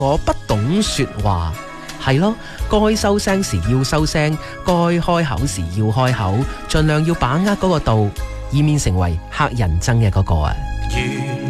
我不懂說話，係咯，該收聲時要收聲，該開口時要開口，盡量要把握嗰個度，以免成為黑人憎嘅嗰個啊。